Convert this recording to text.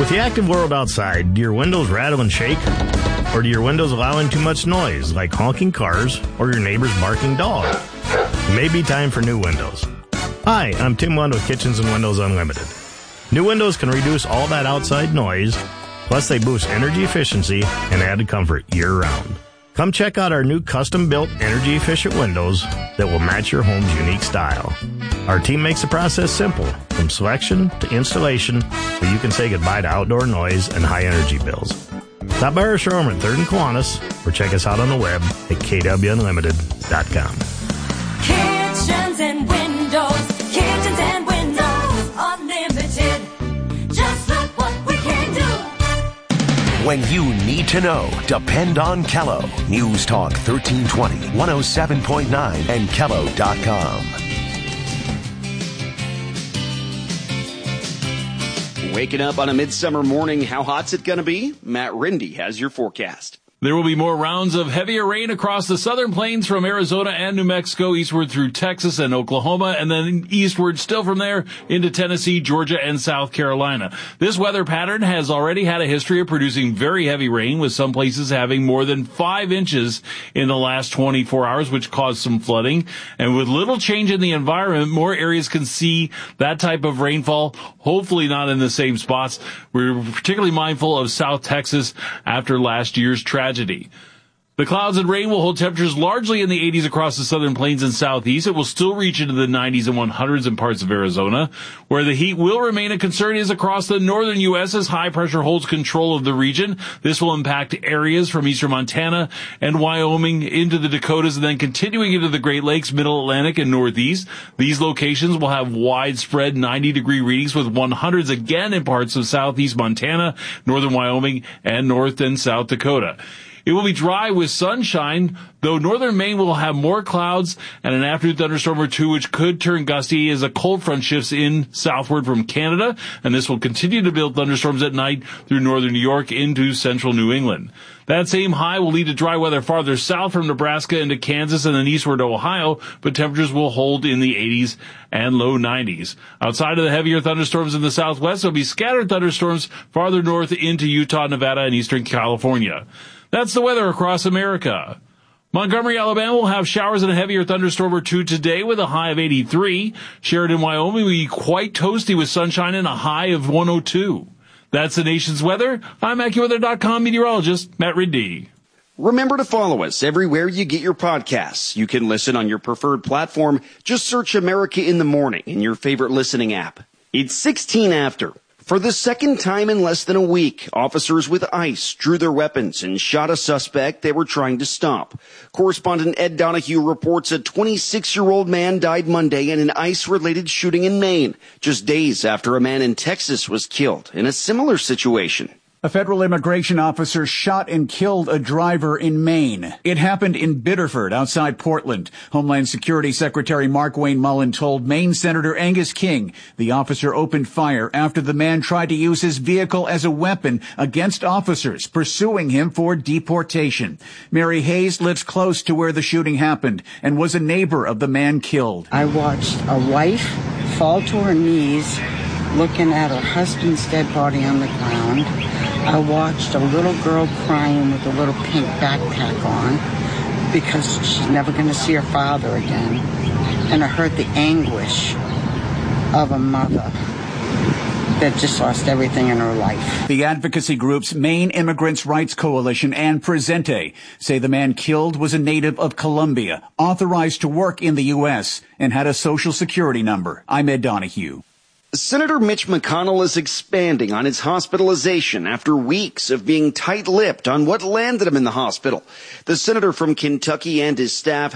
With the active world outside, do your windows rattle and shake? Or do your windows allow in too much noise, like honking cars or your neighbor's barking dog? It may be time for new windows. Hi, I'm Tim Lund with Kitchens and Windows Unlimited. New windows can reduce all that outside noise, plus they boost energy efficiency and added comfort year-round. Come check out our new custom-built energy-efficient windows that will match your home's unique style. Our team makes the process simple, from selection to installation, so you can say goodbye to outdoor noise and high-energy bills. Stop by our showroom at 3rd and Kiwanis, or check us out on the web at kwunlimited.com. Kitchens and Windows Unlimited. Just look what we can do. When you need to know, depend on Kello. News Talk 1320, 107.9, and Kello.com. Waking up on a midsummer morning, how hot's it going to be? Matt Rindy has your forecast. There will be more rounds of heavier rain across the southern plains from Arizona and New Mexico eastward through Texas and Oklahoma, and then eastward still from there into Tennessee, Georgia, and South Carolina. This weather pattern has already had a history of producing very heavy rain, with some places having more than 5 inches in the last 24 hours, which caused some flooding. And with little change in the environment, more areas can see that type of rainfall, hopefully not in the same spots. We're particularly mindful of South Texas after last year's tragedy. The clouds and rain will hold temperatures largely in the 80s across the southern plains and southeast. It will still reach into the 90s and 100s in parts of Arizona. Where the heat will remain a concern is across the northern U.S. as high pressure holds control of the region. This will impact areas from eastern Montana and Wyoming into the Dakotas and then continuing into the Great Lakes, Middle Atlantic, and Northeast. These locations will have widespread 90-degree readings with 100s again in parts of southeast Montana, northern Wyoming, and north and South Dakota. It will be dry with sunshine, though northern Maine will have more clouds and an afternoon thunderstorm or two, which could turn gusty as a cold front shifts in southward from Canada, and this will continue to build thunderstorms at night through northern New York into central New England. That same high will lead to dry weather farther south from Nebraska into Kansas and then eastward to Ohio, but temperatures will hold in the 80s and low 90s. Outside of the heavier thunderstorms in the southwest, there'll be scattered thunderstorms farther north into Utah, Nevada, and eastern California. That's the weather across America. Montgomery, Alabama will have showers and a heavier thunderstorm or two today with a high of 83. Sheridan, Wyoming will be quite toasty with sunshine and a high of 102. That's the nation's weather. I'm AccuWeather.com meteorologist Matt Rindy. Remember to follow us everywhere you get your podcasts. You can listen on your preferred platform. Just search America in the Morning in your favorite listening app. It's 16 after. For the second time in less than a week, officers with ICE drew their weapons and shot a suspect they were trying to stop. Correspondent Ed Donahue reports a 26-year-old man died Monday in an ICE-related shooting in Maine, just days after a man in Texas was killed in a similar situation. A federal immigration officer shot and killed a driver in Maine. It happened in Biddeford, outside Portland. Homeland Security Secretary Mark Wayne Mullen told Maine Senator Angus King the officer opened fire after the man tried to use his vehicle as a weapon against officers pursuing him for deportation. Mary Hayes lives close to where the shooting happened and was a neighbor of the man killed. I watched a wife fall to her knees looking at her husband's dead body on the ground. I watched a little girl crying with a little pink backpack on because she's never going to see her father again. And I heard the anguish of a mother that just lost everything in her life. The advocacy groups Maine Immigrants' Rights Coalition and Presente say the man killed was a native of Colombia, authorized to work in the U.S., and had a Social Security number. I'm Ed Donahue. Senator Mitch McConnell is expanding on his hospitalization after weeks of being tight-lipped on what landed him in the hospital. The senator from Kentucky and his staff